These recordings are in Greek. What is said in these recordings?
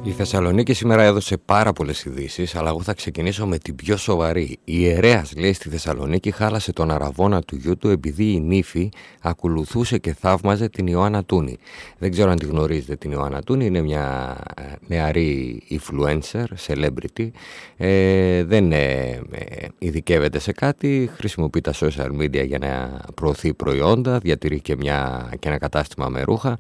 Η Θεσσαλονίκη σήμερα έδωσε πάρα πολλές ειδήσεις, αλλά εγώ θα ξεκινήσω με την πιο σοβαρή. Η ιερέας, λέει, στη Θεσσαλονίκη χάλασε τον αραβώνα του γιού του επειδή η νύφη ακολουθούσε και θαύμαζε την Ιωάννα Τούνη. Δεν ξέρω αν τη γνωρίζετε την Ιωάννα Τούνη, είναι μια νεαρή influencer, celebrity, δεν ειδικεύεται σε κάτι, χρησιμοποιεί τα social media για να προωθεί προϊόντα, διατηρεί και ένα κατάστημα με ρούχα.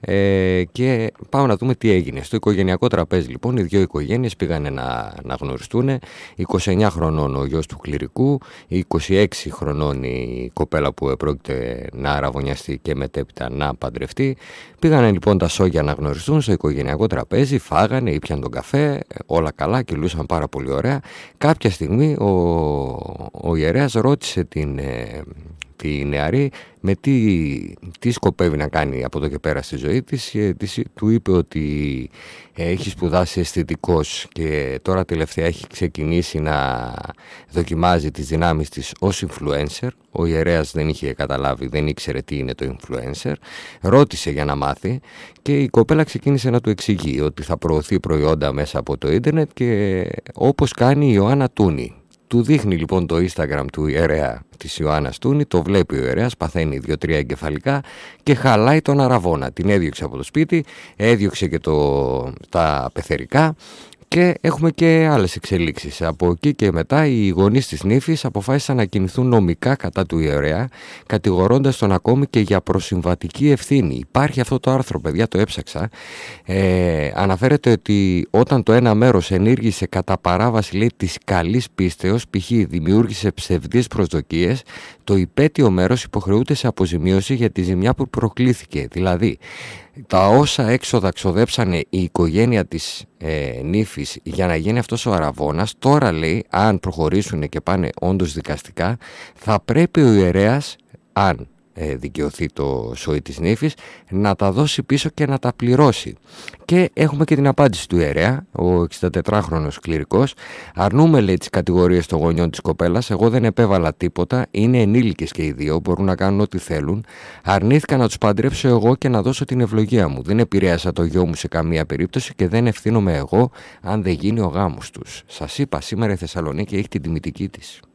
Και πάμε να δούμε τι έγινε. Στο οικογενειακό τραπέζι, λοιπόν, οι δύο οικογένειες πήγανε να γνωριστούν. 29 χρονών ο γιος του κληρικού, 26 χρονών η κοπέλα που πρόκειται να αραβωνιαστεί και μετέπειτα να παντρευτεί. Πήγανε λοιπόν τα σόγια να γνωριστούν στο οικογενειακό τραπέζι, φάγανε, ήπιαν τον καφέ, όλα καλά, κυλούσαν πάρα πολύ ωραία. Κάποια στιγμή ο ιερέας ρώτησε τη νεαρή με τι σκοπεύει να κάνει από εδώ και πέρα στη ζωή της. Του είπε ότι έχει σπουδάσει αισθητικός και τώρα τελευταία έχει ξεκινήσει να δοκιμάζει τις δυνάμεις της ως influencer. Ο ιερέας δεν είχε καταλάβει, δεν ήξερε τι είναι το influencer. Ρώτησε για να μάθει και η κοπέλα ξεκίνησε να του εξηγεί ότι θα προωθεί προϊόντα μέσα από το ίντερνετ και όπως κάνει η Ιωάννα Τούνη. Του δείχνει λοιπόν το Instagram του ιερέα της Ιωάννας Τούνη, το βλέπει ο ιερέας, παθαίνει 2-3 εγκεφαλικά και χαλάει τον αραβώνα. Την έδιωξε από το σπίτι, έδιωξε και τα πεθερικά και έχουμε και άλλες εξελίξεις. Από εκεί και μετά οι γονείς της νύφης αποφάσισαν να κινηθούν νομικά κατά του ιερέα, κατηγορώντας τον ακόμη και για προσυμβατική ευθύνη. Υπάρχει αυτό το άρθρο, παιδιά, το έψαξα. Αναφέρεται ότι όταν το ένα μέρος ενήργησε κατά παράβαση, λέει, της καλής πίστεως, π.χ. δημιούργησε ψευδείς προσδοκίες, το υπέτειο μέρος υποχρεούται σε αποζημίωση για τη ζημιά που προκλήθηκε. Δηλαδή, τα όσα έξοδα ξοδέψανε η οικογένεια της νύφης για να γίνει αυτός ο αραβώνας, τώρα, λέει, αν προχωρήσουν και πάνε όντως δικαστικά, θα πρέπει ο ιερέας, αν δικαιωθεί το σόι της νύφης, να τα δώσει πίσω και να τα πληρώσει. Και έχουμε και την απάντηση του ιερέα, ο 64χρονος κληρικός. Αρνούμε, λέει, τις κατηγορίες των γονιών της κοπέλας. Εγώ δεν επέβαλα τίποτα. Είναι ενήλικες και οι δύο, μπορούν να κάνουν ό,τι θέλουν. Αρνήθηκα να τους παντρέψω εγώ και να δώσω την ευλογία μου. Δεν επηρέασα το γιο μου σε καμία περίπτωση και δεν ευθύνομαι εγώ αν δεν γίνει ο γάμος τους. Σας είπα, σήμερα η Θεσσαλονίκη έχει την τιμητική της.